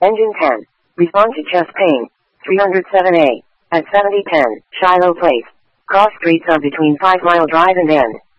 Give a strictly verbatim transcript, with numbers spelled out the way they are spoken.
Engine ten. Respond to chest pain. three oh seven A. At seventy ten, Shiloh Place. Cross streets are between five Mile Drive and N.